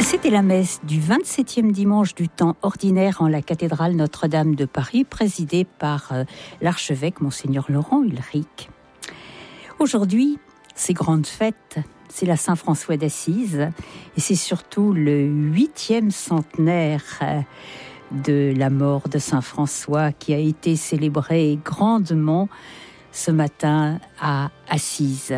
C'était la messe du 27e dimanche du temps ordinaire en la cathédrale Notre-Dame de Paris, présidée par l'archevêque Monseigneur Laurent Ulrich. Aujourd'hui, c'est grande fête, c'est la Saint-François d'Assise et c'est surtout le 8e centenaire de la mort de Saint-François qui a été célébré grandement ce matin à Assise.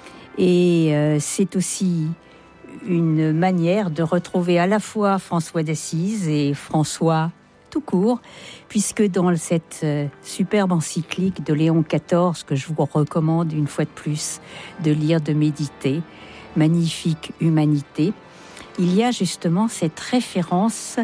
Et c'est aussi une manière de retrouver à la fois François d'Assise et François tout court, puisque dans cette superbe encyclique de Léon XIV, que je vous recommande une fois de plus de lire, de méditer, Magnifique humanité, il y a justement cette référence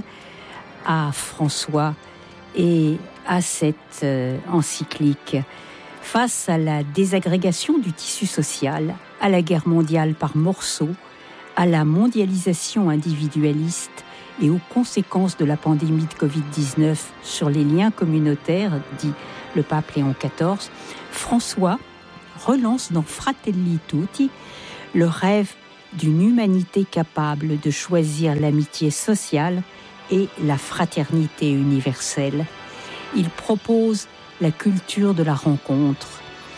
à François et à cette encyclique. Face à la désagrégation du tissu social, à la guerre mondiale par morceaux, à la mondialisation individualiste et aux conséquences de la pandémie de Covid-19 sur les liens communautaires, dit le pape Léon XIV, François relance dans Fratelli Tutti le rêve d'une humanité capable de choisir l'amitié sociale et la fraternité universelle. Il propose la culture de la rencontre,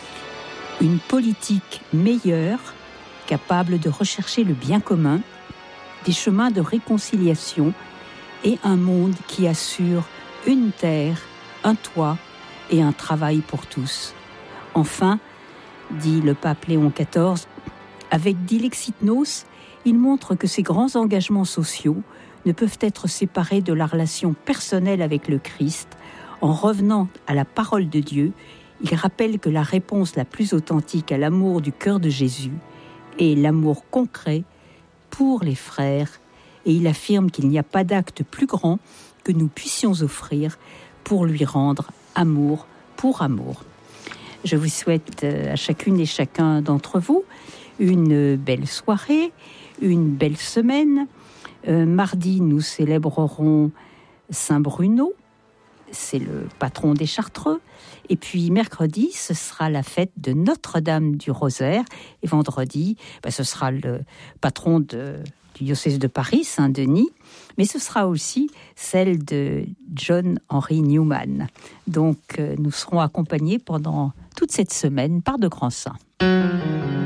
une politique meilleure, capable de rechercher le bien commun, des chemins de réconciliation et un monde qui assure une terre, un toit et un travail pour tous. Enfin, dit le pape Léon XIV, avec Dilexit Nos, il montre que ces grands engagements sociaux ne peuvent être séparés de la relation personnelle avec le Christ. En revenant à la parole de Dieu, il rappelle que la réponse la plus authentique à l'amour du cœur de Jésus est l'amour concret pour les frères, et il affirme qu'il n'y a pas d'acte plus grand que nous puissions offrir pour lui rendre amour pour amour. Je vous souhaite à chacune et chacun d'entre vous une belle soirée, une belle semaine. Mardi, nous célébrerons Saint Bruno, c'est le patron des Chartreux. Et puis mercredi, ce sera la fête de Notre-Dame du Rosaire. Et vendredi, ce sera le patron du diocèse de Paris, Saint-Denis. Mais ce sera aussi celle de John Henry Newman. Donc nous serons accompagnés pendant toute cette semaine par de grands saints.